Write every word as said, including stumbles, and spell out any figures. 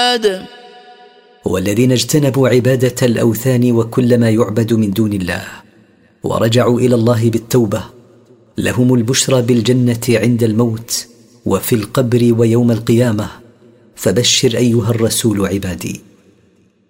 العباد. والذين اجتنبوا عبادة الأوثان وكل ما يعبد من دون الله ورجعوا إلى الله بالتوبة لهم البشرى بالجنة عند الموت وفي القبر ويوم القيامة. فبشر أيها الرسول عبادي.